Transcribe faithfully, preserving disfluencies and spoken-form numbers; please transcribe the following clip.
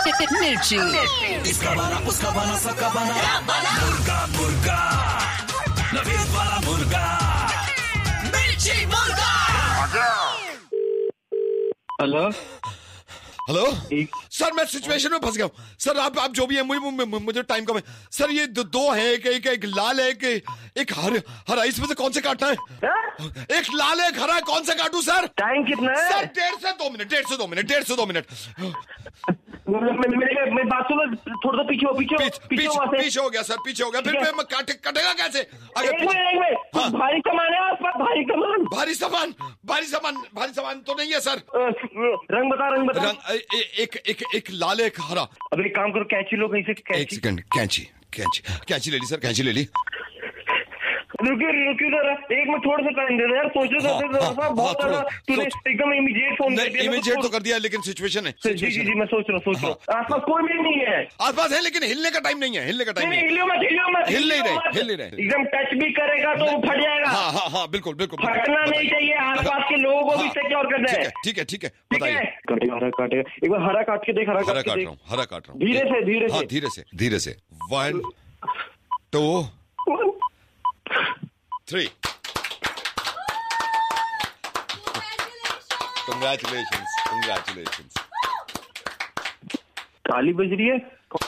मिर्ची। इसका बना उसका बना सबका बना मुर्गा मुर्गा नवीन वाला मुर्गा मिर्ची मुर्गा। हेलो हेलो सर, मैं सिचुएशन में फंस गया हूँ सर। आप आप जो भी है, मुझे मुझे टाइम कम है सर। ये दो, दो है, एक, एक एक लाल है, एक एक हर हरा। इसमें से कौन से काटना है? हा? एक लाल है, एक हरा है, कौन से काटूं सर? टाइम कितना है सर? डेढ़ से दो मिनट, डेढ़ से दो मिनट, डेढ़ से दो मिनट। मेरी बात सुनो, थोड़ा सा पीछे हो, पीछे पीछ, पीछे पीछ, वहाँ से। पीछे हो गया सर, पीछे हो गया। फिर फिर मैं काटे कटेगा कैसे? अगर एक मिनट एक मिनट, हाँ। भारी सामान है आपका? भारी सामान भारी सामान, भारी सामान, भारी सामान तो नहीं है सर। अ, रंग बता, रंग बता। रंग ए, ए, एक एक एक लाल, एक हरा। अब एक काम करो, कैंची लो कहीं से। एक कैंची सेकंड, कैंची कैंची कैंची ले ली सर, कैंची ले ली। रुकिए रुकिए जरा, एक मिनट थोड़ा सा टाइम दे दो यार, सोचो हाँ, सोचो हाँ, हाँ, बहुत हाँ, ज्यादा थोड़ा तूने सोच। एकदम इमीडिएट फोन कर दिया। इमीडिएट तो कर दिया, लेकिन सिचुएशन है। जी जी जी, मैं सोच रहा हूँ सोच रहा हूँ। आसपास कोई भी नहीं है। आसपास है, लेकिन हिलने का टाइम नहीं है, हिलने का टाइम नहीं नहीं नहीं, है। हिलियो मत, हिलियो मत, हिल नहीं हिलियो रहे, मत। हिल नहीं रहे। एकदम टच भी करेगा तो वो फट जाएगा। हाँ हाँ हाँ, बिल्कुल बिल्कुल। फटना नहीं चाहिए, आसपास के लोगों को भी हाँ, सिक्योर करना ठीक है। है ठीक है ठीक है, ठीक है, बताइए। काटेगा, हरा काटेगा। एक बार हरा काट के देख, हरा हरा काट के काट देख। रहा हूँ, हरा काट रहा हूँ। धीरे से, धीरे हाँ, से। धीरे से, धीरे से। One two three. Congratulations, congratulations. ताली बज रही है।